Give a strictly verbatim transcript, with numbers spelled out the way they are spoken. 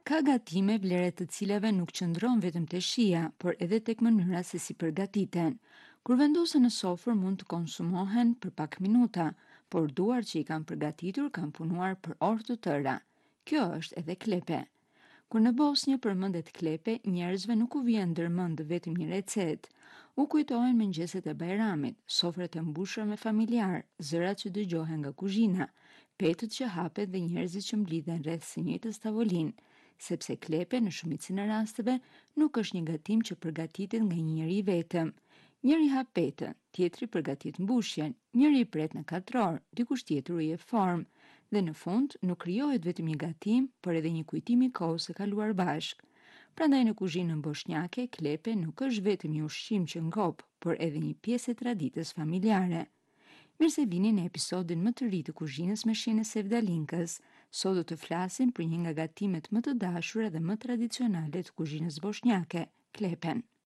Ka gatime vlere të cilave nuk qëndron vetëm te shija, por edhe tek mënyra se si përgatiten. Kur vendosen në sofër mund të konsumohen për pak minuta, por duart që i kanë përgatitur kanë punuar për orë të tëra. Kjo është edhe klepe. Kur në Bosnjë përmendet klepe, njerëzve nuk u vjen ndërmend vetëm një recet. U kujtohen mëngjeset e Bajramit, sofrat e mbushura me familjar, zërat që dëgjohen nga kuzhina, petët që hapet dhe njerëzit që mblidhen rreth së njëjtës tavolinë, sepse klepe në shumicën e rasteve nuk është një gatim që përgatitet nga një njeri vetëm. Njëri hap petën, tjetri përgatit mbushjen, njëri i pret në katër orë, dikush tjetër u jep formë, dhe në fund nuk krijohet vetëm një gatim, por edhe një kujtim i kohës së kaluar bashk. Prandaj në kuzhinën bosnjake, klepe nuk është vetëm një ushqim që ngop, por edhe një pjesë e traditës familjare. Mirë se vini në episodin më të ri të kuzhinës me Shinë Sevdalinkës. Sot do të flasim për një nga gatimet më të dashura dhe më tradicionale të kuzhinës bosnjake, klepen.